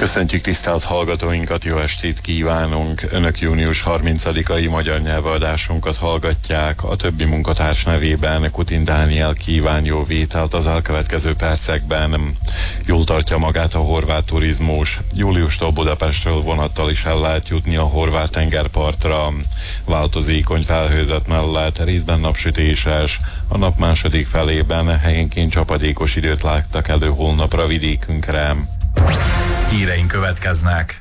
Köszöntjük tisztelt hallgatóinkat, jó estét kívánunk! Önök június 30-ai magyar nyelvadásunkat hallgatják. A többi munkatárs nevében Kutin Dániel kíván jó vételt az elkövetkező percekben. Jól tartja magát a horvát turizmus. Júliustól Budapestről vonattal is el lehet jutni a horvát tengerpartra. Változékony felhőzet mellett részben napsütéses. A nap második felében helyenként csapadékos időt láttak elő holnapra vidékünkre. Híreink következnek.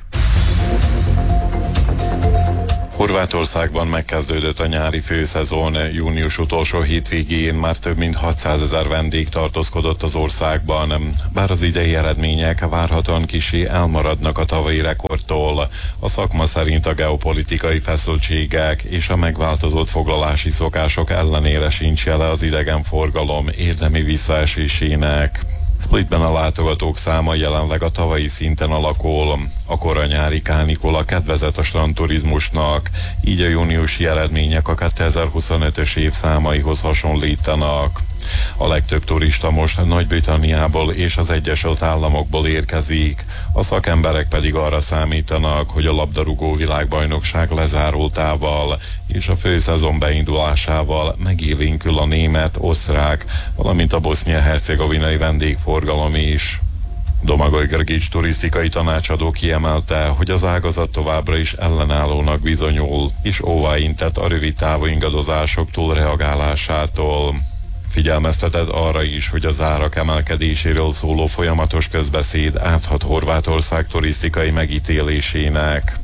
Horvátországban megkezdődött a nyári főszezon. Június utolsó hétvégén már több mint 600 000 vendég tartózkodott az országban. Bár az idei eredmények várhatóan kissé elmaradnak a tavalyi rekordtól, a szakma szerint a geopolitikai feszültségek és a megváltozott foglalási szokások ellenére sincs jele az idegenforgalom érdemi visszaesésének. Splitben a látogatók száma jelenleg a tavalyi szinten alakul. A kora nyári kánikula kedvezett a strandturizmusnak, így a júniusi eredmények a 2025-ös év számaihoz hasonlítanak. A legtöbb turista most Nagy-Britanniából és az Egyesült Államokból érkezik, a szakemberek pedig arra számítanak, hogy a labdarúgó világbajnokság lezárultával és a főszezon beindulásával megélénkül a német, osztrák, valamint a bosznia-hercegovinai vendégforgalom is. Domagoj Grgić turisztikai tanácsadó kiemelte, hogy az ágazat továbbra is ellenállónak bizonyul, és óvaintett a rövid távú ingadozások túlreagálásától. Figyelmeztetett arra is, hogy az árak emelkedéséről szóló folyamatos közbeszéd áthat Horvátország turisztikai megítélésének.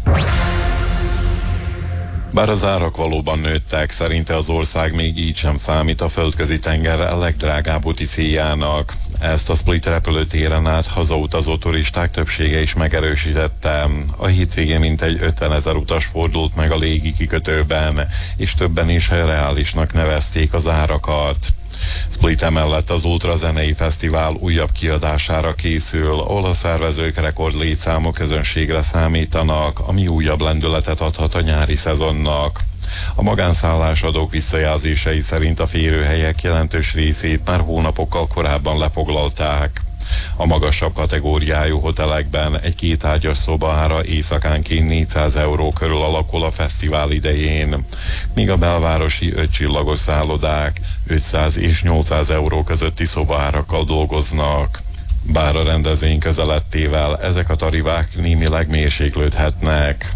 Bár az árak valóban nőttek, szerinte az ország még így sem számít a földközi tenger a legdrágább úti céljának. Ezt a Split repülőtéren át hazautazó turisták többsége is megerősítette. A hétvégén mintegy 50 000 utas fordult meg a légi kikötőben, és többen is reálisnak nevezték az árakat. Split emellett az Ultra zenei fesztivál újabb kiadására készül, ahol a szervezők rekord létszámú közönségre számítanak, ami újabb lendületet adhat a nyári szezonnak. A magánszállásadók visszajelzései szerint a férőhelyek jelentős részét már hónapokkal korábban lefoglalták. A magasabb kategóriájú hotelekben egy kétágyas szoba ára éjszakánként 400 euró körül alakul a fesztivál idején, míg a belvárosi 5 csillagos szállodák 500 és 800 euró közötti szobaárakkal dolgoznak. Bár a rendezvény közelettével ezek a tarifák némileg mérséklődhetnek.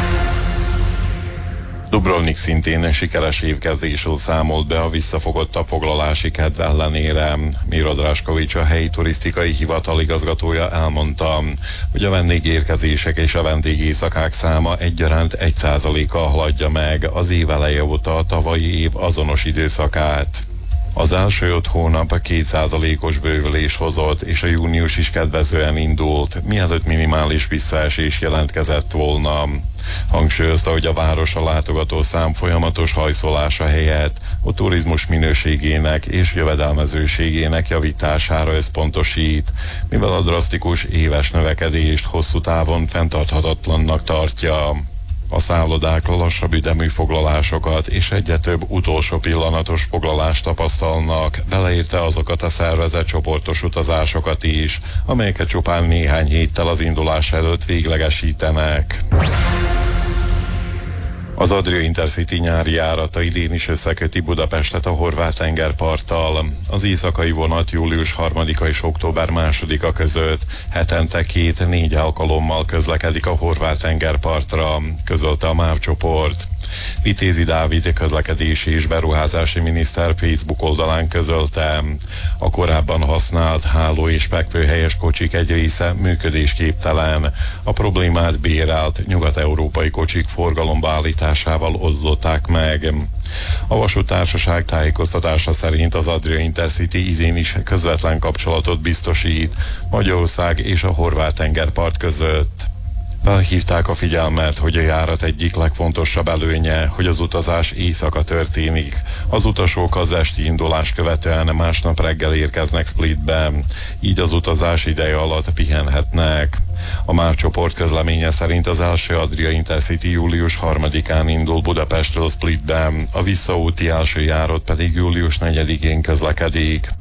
Dubrovnik szintén sikeres évkezdésről számolt be a visszafogott foglalási kedv ellenére. Miro Drašković, a helyi turisztikai hivatal igazgatója elmondta, hogy a vendégérkezések és a vendégéjszakák száma egyaránt 1%-kal haladja meg az év eleje óta a tavalyi év azonos időszakát. Az első 5 hónap 2%-os bővülés hozott, és a június is kedvezően indult, mielőtt minimális visszaesés jelentkezett volna. Hangsúlyozta, hogy a város a látogatószám folyamatos hajszolása helyett a turizmus minőségének és jövedelmezőségének javítására összpontosít, mivel a drasztikus éves növekedést hosszú távon fenntarthatatlannak tartja. A szállodák lassabb ütemű foglalásokat és egyre több utolsó pillanatos foglalást tapasztalnak, beleérte azokat a szervezett csoportos utazásokat is, amelyeket csupán néhány héttel az indulás előtt véglegesítenek. Az Adria Intercity nyári járata idén is összeköti Budapestet a horvát tengerparttal. Az éjszakai vonat július 3-a és október 2-a között hetente 2-4 alkalommal közlekedik a horvát tengerpartra, közölte a MÁV csoport. Vitézi Dávid közlekedési és beruházási miniszter Facebook oldalán közölte, a korábban használt háló- és fekvőhelyes kocsik egy része működésképtelen, a problémát bérelt nyugat-európai kocsik forgalomba állításával oldották meg. A vasútársaság tájékoztatása szerint az Adria Intercity idén is közvetlen kapcsolatot biztosít Magyarország és a horvát tengerpart között. Felhívták a figyelmet, hogy a járat egyik legfontosabb előnye, hogy az utazás éjszaka történik. Az utasok az esti indulás követően másnap reggel érkeznek Splitbe, így az utazás ideje alatt pihenhetnek. A MÁV csoport közleménye szerint az első Adria Intercity július 3-án indul Budapestről Splitbe, a visszaúti első járat pedig július 4-én közlekedik.